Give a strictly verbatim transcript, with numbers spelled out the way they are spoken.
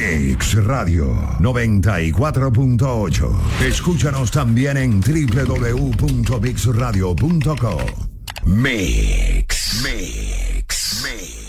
Mix Radio noventa y cuatro punto ocho. Escúchanos también en doble u doble u doble u punto mix radio punto com. Mix, Mix, Mix.